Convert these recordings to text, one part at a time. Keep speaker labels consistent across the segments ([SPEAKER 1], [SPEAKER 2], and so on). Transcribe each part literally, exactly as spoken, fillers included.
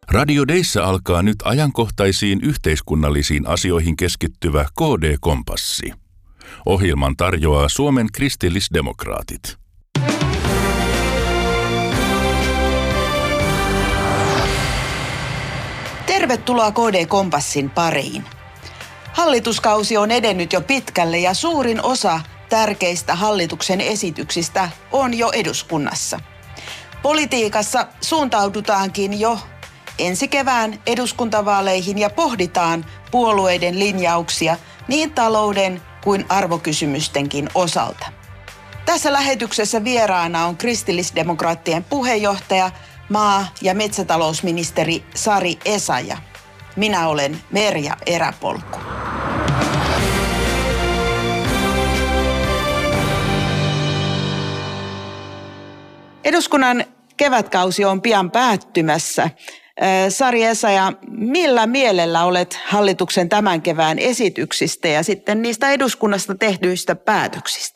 [SPEAKER 1] Radio Deissä alkaa nyt ajankohtaisiin yhteiskunnallisiin asioihin keskittyvä K D-kompassi. Ohjelman tarjoaa Suomen kristillisdemokraatit.
[SPEAKER 2] Tervetuloa K D-kompassin pariin. Hallituskausi on edennyt jo pitkälle ja suurin osa tärkeistä hallituksen esityksistä on jo eduskunnassa. Politiikassa suuntaudutaankin jo ensi kevään eduskuntavaaleihin ja pohditaan puolueiden linjauksia niin talouden kuin arvokysymystenkin osalta. Tässä lähetyksessä vieraana on kristillisdemokraattien puheenjohtaja, maa- ja metsätalousministeri Sari Essayah. Minä olen Merja Eräpolku. Eduskunnan kevätkausi on pian päättymässä. Sari Essayah, millä mielellä olet hallituksen tämän kevään esityksistä ja sitten niistä eduskunnasta tehdyistä päätöksistä?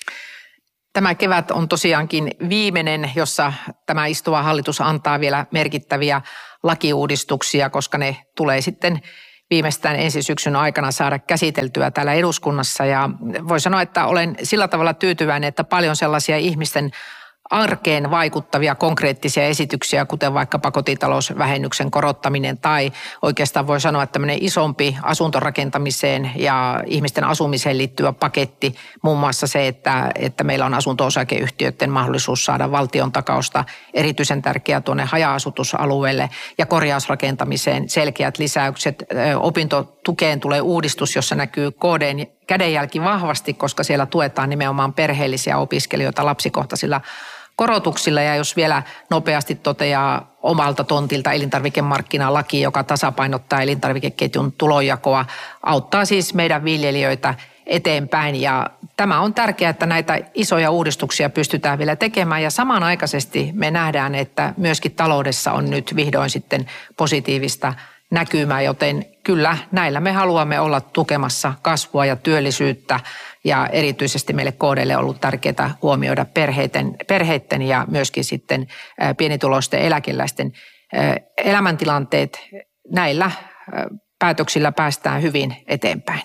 [SPEAKER 3] Tämä kevät on tosiaankin viimeinen, jossa tämä istuva hallitus antaa vielä merkittäviä lakiuudistuksia, koska ne tulee sitten viimeistään ensi syksyn aikana saada käsiteltyä täällä eduskunnassa. Ja voi sanoa, että olen sillä tavalla tyytyväinen, että paljon sellaisia ihmisten arkeen vaikuttavia konkreettisia esityksiä, kuten vaikkapa kotitalousvähennyksen korottaminen tai oikeastaan voi sanoa, että tämmöinen isompi asuntorakentamiseen ja ihmisten asumiseen liittyvä paketti. Muun muassa se, että, että meillä on asunto-osakeyhtiöiden mahdollisuus saada valtion takausta erityisen tärkeää tuonne haja-asutusalueelle ja korjausrakentamiseen selkeät lisäykset. Opintotukeen tulee uudistus, jossa näkyy K D:n kädenjälki vahvasti, koska siellä tuetaan nimenomaan perheellisiä opiskelijoita lapsikohtaisilla korotuksilla. Ja jos vielä nopeasti toteaa omalta tontilta elintarvikemarkkinalaki, joka tasapainottaa elintarvikeketjun tulonjakoa, auttaa siis meidän viljelijöitä eteenpäin. Ja tämä on tärkeää, että näitä isoja uudistuksia pystytään vielä tekemään. Ja samanaikaisesti me nähdään, että myöskin taloudessa on nyt vihdoin sitten positiivista näkymää, joten kyllä näillä me haluamme olla tukemassa kasvua ja työllisyyttä ja erityisesti meille K D:lle on ollut tärkeää huomioida perheiden, perheiden ja myöskin sitten pienituloisten eläkeläisten elämäntilanteet. Näillä päätöksillä päästään hyvin eteenpäin.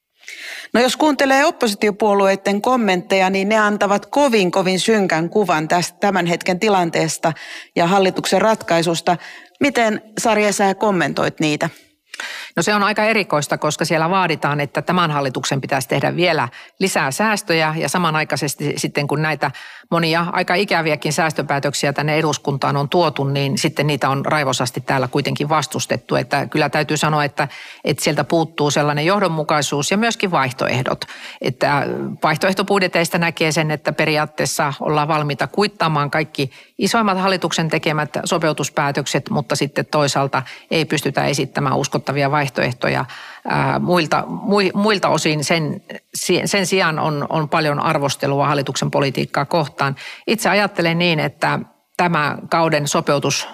[SPEAKER 2] No jos kuuntelee oppositiopuolueiden kommentteja, niin ne antavat kovin kovin synkän kuvan tästä tämän hetken tilanteesta ja hallituksen ratkaisusta. Miten Sari Essayah kommentoit niitä?
[SPEAKER 3] No se on aika erikoista, koska siellä vaaditaan, että tämän hallituksen pitäisi tehdä vielä lisää säästöjä ja samanaikaisesti sitten kun näitä monia aika ikäviäkin säästöpäätöksiä tänne eduskuntaan on tuotu, niin sitten niitä on raivosasti täällä kuitenkin vastustettu. Että kyllä täytyy sanoa, että, että sieltä puuttuu sellainen johdonmukaisuus ja myöskin vaihtoehdot. Että vaihtoehtobudjeteista näkee sen, että periaatteessa ollaan valmiita kuittaamaan kaikki isoimmat hallituksen tekemät sopeutuspäätökset, mutta sitten toisaalta ei pystytä esittämään uskottavia vaihtoehtoja ää, muilta, mu, muilta osin. Sen, sen sijaan on, on paljon arvostelua hallituksen politiikkaa kohtaan. Itse ajattelen niin, että tämä kauden sopeutus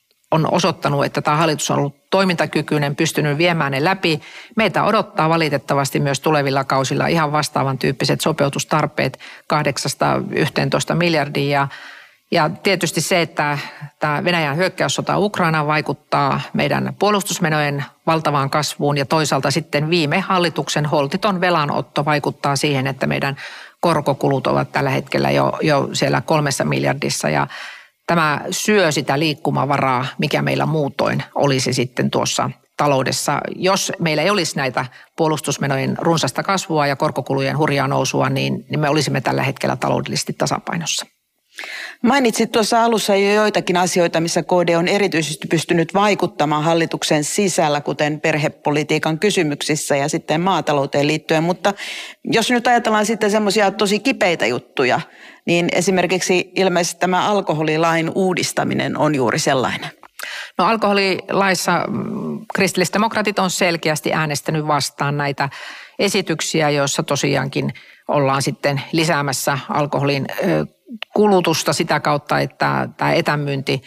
[SPEAKER 3] on osoittanut, että tämä hallitus on ollut toimintakykyinen, pystynyt viemään ne läpi. Meitä odottaa valitettavasti myös tulevilla kausilla ihan vastaavan tyyppiset sopeutustarpeet kahdeksasta yhteentoista miljardia. Ja tietysti se, että tämä Venäjän hyökkäyssota Ukrainaan vaikuttaa meidän puolustusmenojen valtavaan kasvuun ja toisaalta sitten viime hallituksen holtiton velanotto vaikuttaa siihen, että meidän korkokulut ovat tällä hetkellä jo, jo siellä kolmessa miljardissa ja tämä syö sitä liikkumavaraa, mikä meillä muutoin olisi sitten tuossa taloudessa. Jos meillä ei olisi näitä puolustusmenojen runsasta kasvua ja korkokulujen hurjaa nousua, niin, niin me olisimme tällä hetkellä taloudellisesti tasapainossa.
[SPEAKER 2] Mainitsit tuossa alussa jo joitakin asioita, missä K D on erityisesti pystynyt vaikuttamaan hallituksen sisällä, kuten perhepolitiikan kysymyksissä ja sitten maatalouteen liittyen. Mutta jos nyt ajatellaan sitten semmoisia tosi kipeitä juttuja, niin esimerkiksi ilmeisesti tämä alkoholilain uudistaminen on juuri sellainen.
[SPEAKER 3] No alkoholilaissa kristillisdemokraatit on selkeästi äänestänyt vastaan näitä esityksiä, joissa tosiaankin ollaan sitten lisäämässä alkoholin kulutusta sitä kautta, että tämä etämyynti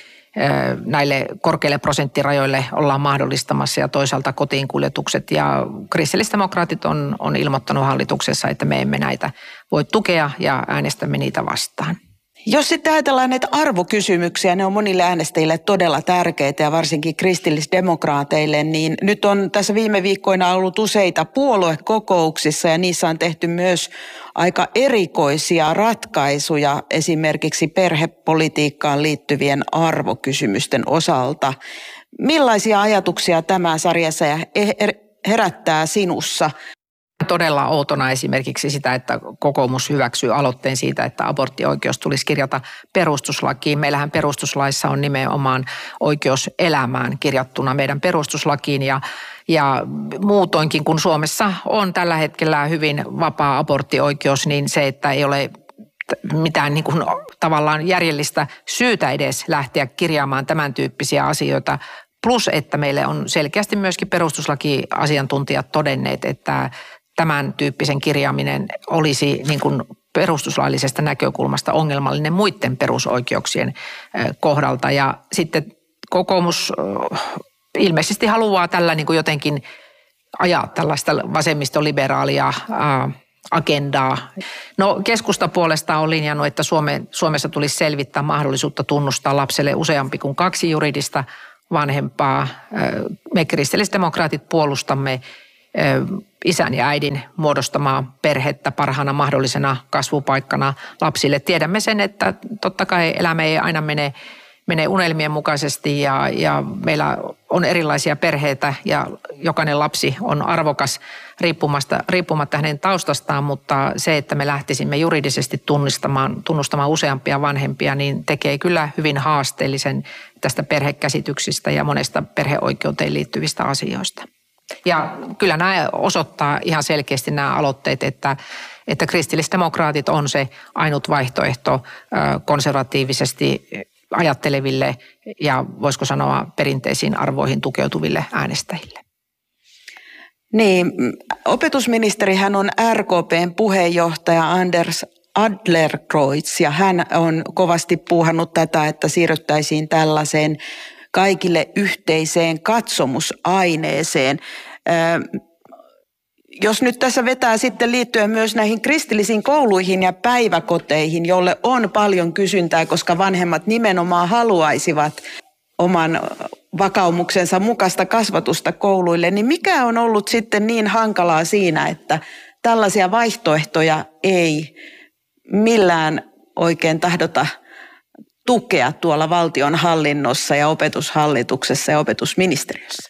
[SPEAKER 3] näille korkeille prosenttirajoille ollaan mahdollistamassa ja toisaalta kotiin kuljetukset. Ja kristillisdemokraatit on, on ilmoittanut hallituksessa, että me emme näitä voi tukea ja äänestämme niitä vastaan.
[SPEAKER 2] Jos sitten ajatellaan näitä arvokysymyksiä, ne on monille äänestäjille todella tärkeitä ja varsinkin kristillisdemokraateille, niin nyt on tässä viime viikkoina ollut useita puoluekokouksissa ja niissä on tehty myös aika erikoisia ratkaisuja esimerkiksi perhepolitiikkaan liittyvien arvokysymysten osalta. Millaisia ajatuksia tämä sarjassa herättää sinussa?
[SPEAKER 3] Todella outona esimerkiksi sitä, että kokoomus hyväksyy aloitteen siitä, että aborttioikeus tulisi kirjata perustuslakiin. Meillähän perustuslaissa on nimenomaan oikeus elämään kirjattuna meidän perustuslakiin ja, ja muutoinkin, kun Suomessa on tällä hetkellä hyvin vapaa aborttioikeus, niin se, että ei ole mitään niin kuin tavallaan järjellistä syytä edes lähteä kirjaamaan tämän tyyppisiä asioita. Plus, että meille on selkeästi myöskin perustuslakiasiantuntijat todenneet, että tämän tyyppisen kirjaaminen olisi niin kuin perustuslaillisesta näkökulmasta ongelmallinen muiden perusoikeuksien kohdalta. Ja sitten kokoomus ilmeisesti haluaa tällä niin kuin jotenkin ajaa tällaista vasemmistoliberaalia agendaa. No keskusta puolestaan on linjannut, että Suome, Suomessa tulisi selvittää mahdollisuutta tunnustaa lapselle useampi kuin kaksi juridista vanhempaa. Me kristillisdemokraatit puolustamme isän ja äidin muodostamaa perhettä parhaana mahdollisena kasvupaikkana lapsille. Tiedämme sen, että totta kai elämä ei aina mene, mene unelmien mukaisesti ja, ja meillä on erilaisia perheitä ja jokainen lapsi on arvokas riippumatta, riippumatta hänen taustastaan, mutta se, että me lähtisimme juridisesti tunnistamaan, tunnustamaan useampia vanhempia, niin tekee kyllä hyvin haasteellisen tästä perhekäsityksistä ja monesta perheoikeuteen liittyvistä asioista. Ja kyllä nämä osoittaa ihan selkeästi nämä aloitteet, että, että kristillisdemokraatit on se ainut vaihtoehto konservatiivisesti ajatteleville ja voisiko sanoa perinteisiin arvoihin tukeutuville äänestäjille.
[SPEAKER 2] Niin, opetusministerihän on R K P:n puheenjohtaja Anders Adlercreutz ja hän on kovasti puuhannut tätä, että siirryttäisiin tällaiseen kaikille yhteiseen katsomusaineeseen. Jos nyt tässä vetää sitten liittyen myös näihin kristillisiin kouluihin ja päiväkoteihin, jolle on paljon kysyntää, koska vanhemmat nimenomaan haluaisivat oman vakaumuksensa mukaista kasvatusta kouluille, niin mikä on ollut sitten niin hankalaa siinä, että tällaisia vaihtoehtoja ei millään oikein tahdota tukea tuolla valtionhallinnossa ja opetushallituksessa ja opetusministeriössä?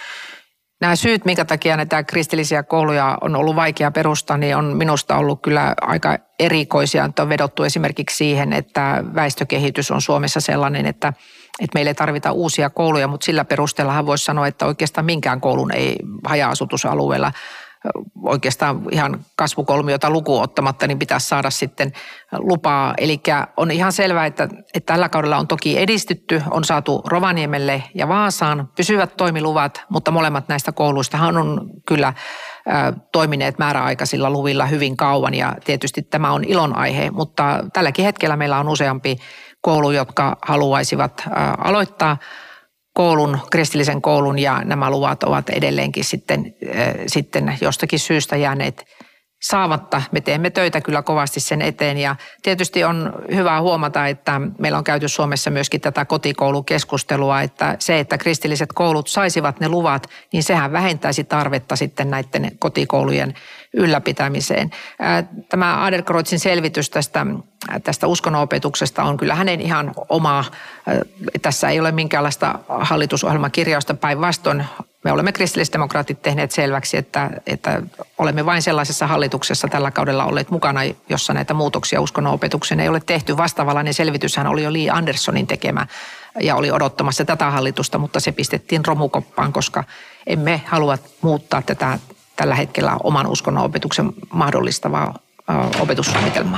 [SPEAKER 3] Nämä syyt, minkä takia näitä kristillisiä kouluja on ollut vaikea perustaa, niin on minusta ollut kyllä aika erikoisia. On vedottu esimerkiksi siihen, että väestökehitys on Suomessa sellainen, että, että meille ei tarvita uusia kouluja, mutta sillä perusteellahan voisi sanoa, että oikeastaan minkään koulun ei haja-asutusalueella oikeastaan ihan kasvukolmiota lukuun ottamatta, niin pitäisi saada sitten lupaa. Eli on ihan selvää, että, että tällä kaudella on toki edistytty, on saatu Rovaniemelle ja Vaasaan pysyvät toimiluvat, mutta molemmat näistä kouluistahan on kyllä ä, toimineet määräaikaisilla luvilla hyvin kauan ja tietysti tämä on ilonaihe, mutta tälläkin hetkellä meillä on useampi koulu, jotka haluaisivat ä, aloittaa koulun, kristillisen koulun ja nämä luvat ovat edelleenkin sitten, äh, sitten jostakin syystä jääneet saamatta. Me teemme töitä kyllä kovasti sen eteen ja tietysti on hyvä huomata, että meillä on käyty Suomessa myöskin tätä kotikoulukeskustelua, että se, että kristilliset koulut saisivat ne luvat, niin sehän vähentäisi tarvetta sitten näiden kotikoulujen ylläpitämiseen. Tämä Adlercreutzin selvitys tästä, tästä uskonnonopetuksesta on kyllä hänen ihan omaa. Tässä ei ole minkäänlaista hallitusohjelmakirjausta, päinvastoin. Me olemme kristillisdemokraatit tehneet selväksi, että, että olemme vain sellaisessa hallituksessa tällä kaudella olleet mukana, jossa näitä muutoksia uskonnonopetukseen ei ole tehty. Vastaavallainen selvityshän oli jo Li Anderssonin tekemä ja oli odottamassa tätä hallitusta, mutta se pistettiin romukoppaan, koska emme halua muuttaa tätä tällä hetkellä oman uskonnonopetuksen mahdollistavaa ö, opetussuunnitelmaa.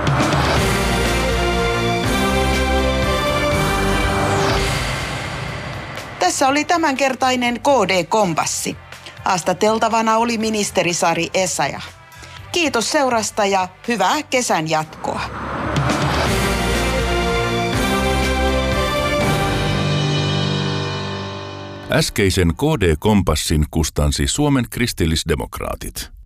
[SPEAKER 2] Tässä oli tämänkertainen K D-kompassi. Haastateltavana oli ministeri Sari Essayah. Kiitos seurasta ja hyvää kesän jatkoa.
[SPEAKER 1] Äskeisen K D-kompassin kustansi Suomen kristillisdemokraatit.